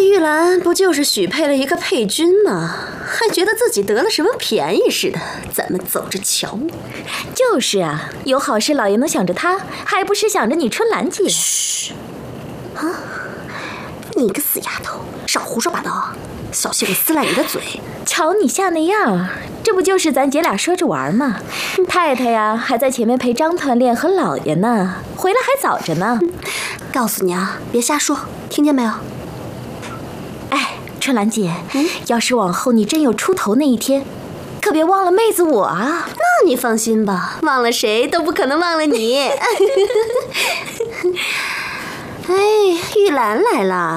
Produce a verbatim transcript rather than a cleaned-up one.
玉兰不就是许配了一个配军吗？还觉得自己得了什么便宜似的，咱们走着瞧。 就是啊，有好事老爷能想着他，还不是想着你春兰姐？ 嘘！啊，你个死丫头，少胡说八道，小心我撕烂你的嘴！ 瞧你像那样，这不就是咱姐俩说着玩吗？太太呀，还在前面陪张团练和老爷呢，回来还早着呢。 告诉你啊，别瞎说，听见没有？ 哎，春兰姐， 嗯， 要是往后你真有出头那一天，可别忘了妹子我啊。 那你放心吧，忘了谁都不可能忘了你。哎，玉兰来了。